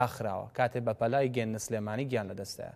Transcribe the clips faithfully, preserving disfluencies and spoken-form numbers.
ئاخراوە کاتێ بە پەلای گێن سلێمانی گیان لە دەستەیە.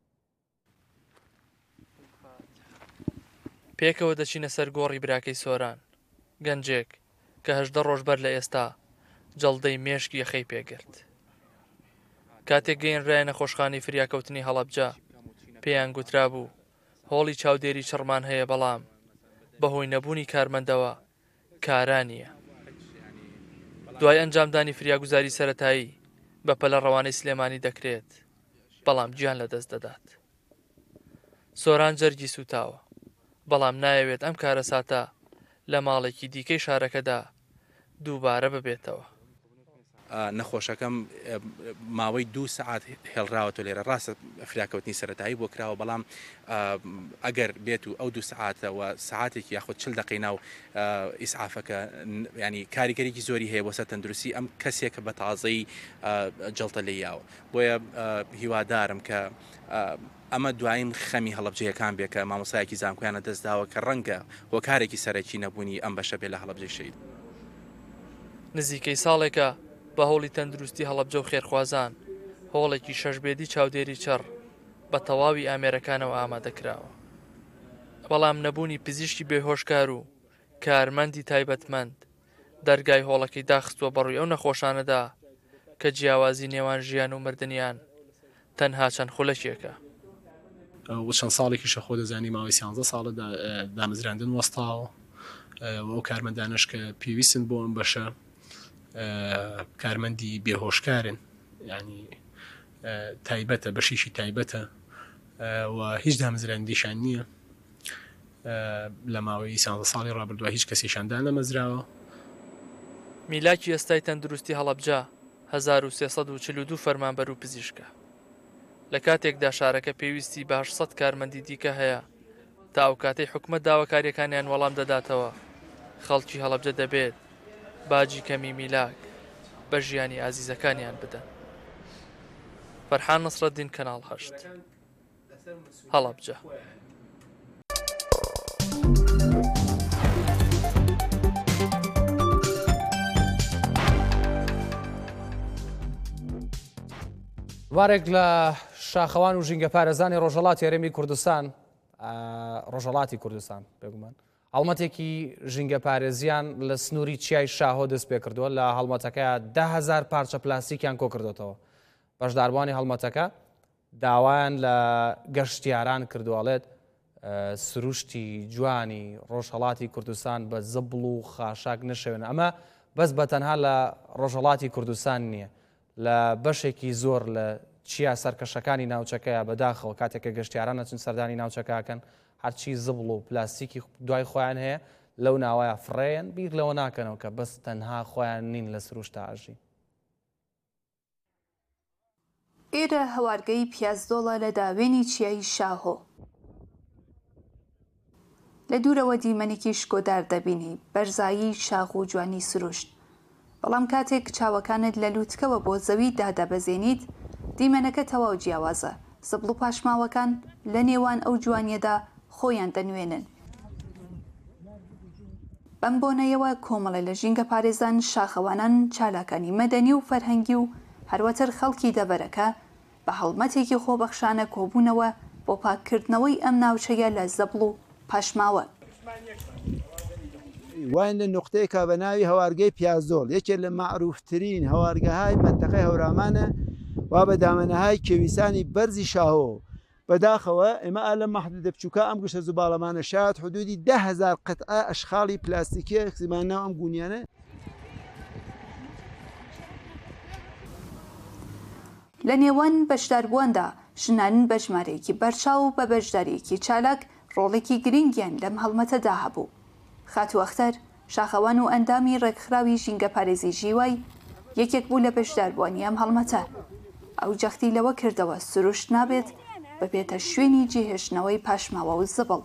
پێکەوە دەچینە سەر گۆڕی براکەی سۆران، گەنجێک کە هەژدە ڕۆژ بەر لە ئێستا جەڵدەی مێشکی یەخەی پێگرت. کاتێک گەیەنرایە نەخۆشخانەی فریاکەوتنی هەڵەبجە پێیان گوترا بوو هۆڵی چاودێری چڕمان هەیە، بەڵام بەهۆی نەبوونی کارمەندەوە کارانیە. دوای ئەنجامدانی فریاگوزاری سەرەتایی بە پەلە ڕەوانەی سلێمانی دەکرێت، بەڵام گیان لە دەست دەدات. سۆران جەرگی سوتاوە، بەڵام نایەوێت ئەم کارە ساتە لە ماڵێکی دیکەی شارەکەدا دووبارە ببێتەوە. نەخۆشەکەم ماوەی دوو سعات هێڵراوەوە لێرە، ڕاستە فراکەوتنی سەرەتایی بۆ کراوە، بەڵام ئەگەر بێت و ئەو دوو سعاتەوە سعاتێکی یاخود چل دقەی ناو ئیسعافەکە ینی کاریگەرێکی زۆری هەیە بۆ سەر تەندروستی ئەم کەسێکە بە تازەی جەڵتە لێیاوە. بۆیە هیوادارم کە ئەمە دوایین خەمی هەڵەبجەیەکان بێت کە مامۆسایەکی زانکۆیانە دەستداوە کە ڕەنگە هۆکارێکی سەرەکی نەبوونی ئەم بەشە بێت لە هەڵەبجەی شەید. نزیکەی ساڵێکە بە هەوڵی تەندروستی هەڵەبجە و خێرخوازان هۆڵێکی شەشبێدی چاودێری چڕ بە تەواوی ئامێرەکانەوە ئامادەکراوە، بەڵام نەبوونی پزیشکی بێهۆشکار و کارمەندی تایبەتمەند دەرگای هۆڵەکەی داخستووە بەڕووی ئەو نەخۆشانەدا کە جیاوازی نێوان ژیان و مردنیان تەنها چەند خولەکێکە. و چەند ساڵێکی شەخۆ دەزانی ماوەی سیانزە ساڵە دامەزراندن وەستاوە، ئەو کارمەندانش کە پێویستن بۆ ئەم بەشە کارمەندی بێهۆشکارن، ینی تایبەتە بەشیشی تایبەتە و هیچ دامەزراندیشان نییە. لە ماوەی سیانزە ساڵی ڕابردووە هیچ کەسیشاندان نەمەزراوە. میلاکی ئێستای تەندروستی هەڵەبجە هەزار و سێسەد و چل و دوو فەرمانبەر و پزیشکە. لە کاتێکدا شارەکە پێویستی بە هەشت کارمەندی دیکە هەیە تا ئەو کاتەی حکومەت داواکاریەکانیان وەڵام دەداتەوە، خەڵکی هەڵەبجە دەبێت باجی کەمی میلاک بە ژیانی ئازیزەکانیان بدەن. فەرحان نەسرەدین، کەناڵ هەشت، هەڵەبجە. وارێک لە شاخەوان و ژینگە پارێزانی ڕۆژهەڵاتی هەرێمی کوردستان، ڕۆژهەڵاتی کوردستان بێگومان، هەڵمەتێکی ژینگە پارێزیان لە سنووری چیای شاهۆ دەست پێ کردووە. لە هەڵمەتەکە ده هەزار پارچە پلاستیکیان کۆ کردوێتەوە. بەشداربوانی هەڵمەتەکە داوایان لە گەشتیاران کردووەڵێت سروشتی جوانی ڕۆژهەڵاتی کوردستان بە زەبڵ و خاشاک نشەوێن. ئەمە بەس بە تەنها لە ڕۆژهەڵاتی کوردستان نییە، لە بەشێکی زۆر لە چیا سەرکەشەکانی ناوچەکەیە بەداخەوە کاتێککە گەشتیاران ئەچن سەردانی ناوچەکەکەن هەرچی زبڵ و پلاستیکی دوای خۆیان هەیە لەو ناوایە فڕێن بیر لەوە ناکەنەوە کە بەس تەنها خۆیان نین لە سروشتە ئاژی. ئێرە هەوارگەی پیازدۆڵە لە داوێنی چیای شاهۆ. لە دوورەوە دیمەنێکی شکۆدار دەبینی بەرزایی شاخ و جوانی سروشت، بەڵام کاتێک چاوەکانت لە لووتکەوە بۆ زەوی دادەبەزێنیت دیمەنەکە تەواو جیاوازە. زبڵ و پاشماوەکان لە نێوان ئەو جوانیەدا خۆیان دەنوێنن. بەم بۆنەیەوە کۆمەڵە لە ژینگە پارێزان، شاخەوانان، چالاکانی مەدەنی و فەرهەنگی و هەروەتر خەڵکی دەبەرەکە بە هەڵمەتێکی خۆبەخشانە کۆبوونەوە بۆ پاککردنەوەی ئەم ناوچەیە لە زەبڵ و پاشماوە. وان لە نقطەیەکە بە ناوی هەوارگەی پیازدۆڵ، یەکێک لە مەعروفترین هەوارگەهای منتەقەی هەورامانە وا بە دامەنەهای کێویستانی بەرزی شاهۆ. بەداخەوە ئێمە ئا لە مەحدودە بچووکە ئەم گشتە زوباڵەمانە شاد حدودی ده هەزار قەتعە ئەشخاڵی پلاستیکیە زیمان ناو ئەم گونیانە. لە نێوان بەشداربوواندا ژنانن بە ژمارەیەکی بەرچاو و بە بەشداریەکی چالاک ڕۆڵێکی گرنگیان لەم هەڵمەتەدا هەبوو. خاتوەختەر، شاخەوان و ئەندامی ڕێکخراوی ژینگە پارێزی ژیوای یەکێک بوو لە بەشداربووانی ئەم هەڵمەتە. ئەو جەختی لەوە کردەوە سروشت نابێت ببێتە شوێنی جێهێشتنەوەی پاشماوە و زبڵ.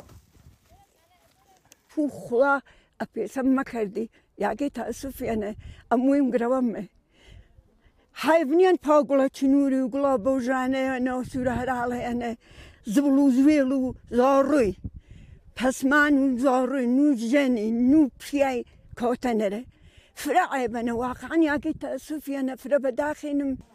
خوا ئەپێسەم مەکردی یاگەی تەئەسوفێنە ئەموویم گرەوەمێ حیڤنیان پاگوڵە چنووری و گوڵا بەوژانەیەنەوە سوورە هەراڵەیەنە زبڵ و زوێڵ و زاڕووی پەسمان و زاڕووی نو ژەنی نو پیای کەوتەنەرە فرە عیبەنە واقعان یاگەی تەئەسوفێنە فرە بەداخێنم